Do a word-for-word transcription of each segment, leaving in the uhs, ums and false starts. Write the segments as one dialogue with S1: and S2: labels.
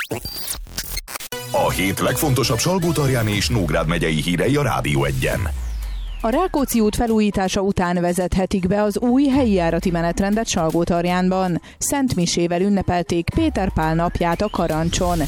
S1: A hét legfontosabb Salgótarján és Nógrád megyei hírei a Rádió Egyen.
S2: A Rákóczi út felújítása után vezethetik be az új helyi járati menetrendet Salgótarjánban. Szentmisével ünnepelték Péter Pál napját a Karancson.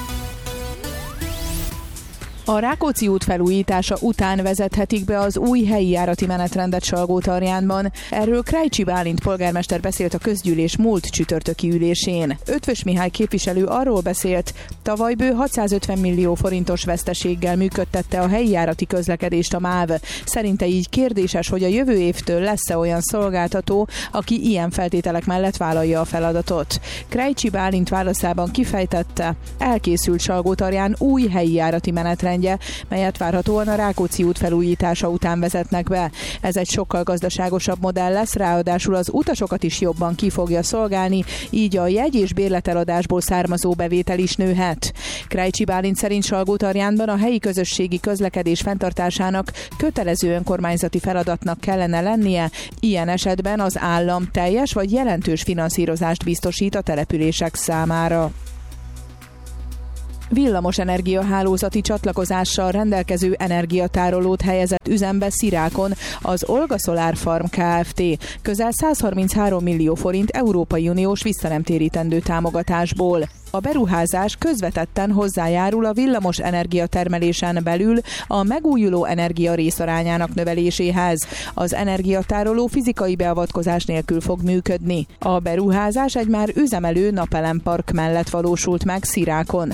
S2: A Rákóczi út felújítása után vezethetik be az új helyi járati menetrendet Salgótarjánban. Erről Krajcsi Bálint polgármester beszélt a közgyűlés múlt csütörtöki ülésén. Ötvös Mihály képviselő arról beszélt, tavaly bő hatszázötven millió forintos veszteséggel működtette a helyi járati közlekedést a MÁV. Szerinte így kérdéses, hogy a jövő évtől lesz-e olyan szolgáltató, aki ilyen feltételek mellett vállalja a feladatot. Krajcsi Bálint válaszában kifejtette, elkészült Salgótarján új helyi járati menetrend, melyet várhatóan a Rákóczi út felújítása után vezetnek be. Ez egy sokkal gazdaságosabb modell lesz, ráadásul az utasokat is jobban ki fogja szolgálni, így a jegy- és bérleteladásból származó bevétel is nőhet. Krajcsi Bálint szerint Salgótarjánban a helyi közösségi közlekedés fenntartásának kötelező önkormányzati feladatnak kellene lennie, ilyen esetben az állam teljes vagy jelentős finanszírozást biztosít a települések számára. Villamosenergia hálózati csatlakozással rendelkező energiatárolót helyezett üzembe Szirákon az Olga Solar Farm Kft. Közel százharminchárom millió forint Európai Uniós visszanemtérítendő támogatásból. A beruházás közvetetten hozzájárul a villamos energiatermelésen belül a megújuló energia részarányának növeléséhez. Az energiatároló fizikai beavatkozás nélkül fog működni. A beruházás egy már üzemelő napelempark mellett valósult meg Szirákon.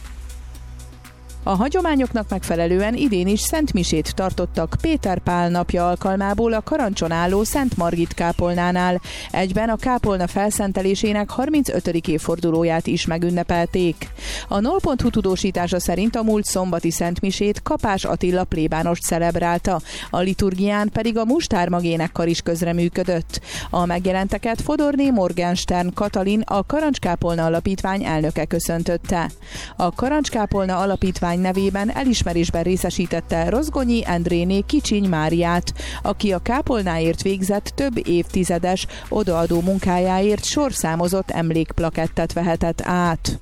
S2: A hagyományoknak megfelelően idén is szentmisét tartottak Péter Pál napja alkalmából a Karancson álló Szent Margit kápolnánál. Egyben a kápolna felszentelésének harmincötödik évfordulóját is megünnepelték. A null pont hu tudósítása szerint a múlt szombati szentmisét Kapás Attila plébánost celebrálta, a liturgián pedig a Mustármag énekkar is közreműködött. A megjelenteket Fodorné Morgenstern Katalin, a Karancskápolna Alapítvány elnöke köszöntötte. A Karancskápolna Alapítvány nevében elismerésben részesítette Rozgonyi Endréné Kicsiny Máriát, aki a kápolnáért végzett több évtizedes odaadó munkájáért sorszámozott emlékplakettet vehetett át.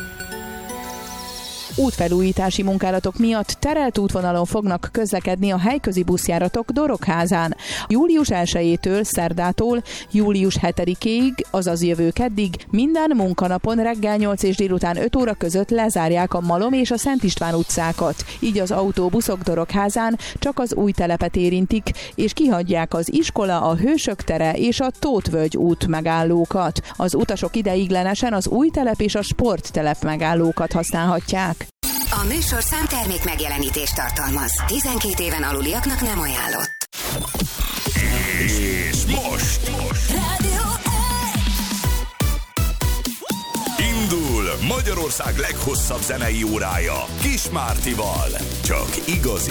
S2: Útfelújítási munkálatok miatt terelt útvonalon fognak közlekedni a helyközi buszjáratok Dorogházán. július elsejétől, szerdától július hetedikéig, azaz jövő keddig minden munkanapon reggel nyolc és délután öt óra között lezárják a Malom és a Szent István utcákat. Így az autóbuszok Dorogházán csak az új telepet érintik, és kihagyják az iskola, a Hősök tere és a Tótvölgy út megállókat. Az utasok ideiglenesen az új telep és a sporttelep megállókat használhatják.
S3: A műsorszám termék megjelenítést tartalmaz. tizenkét éven aluliaknak nem ajánlott.
S1: És most, most.
S3: Rádió
S1: Indul Magyarország leghosszabb zenei órája Kis Mártival. Csak igazi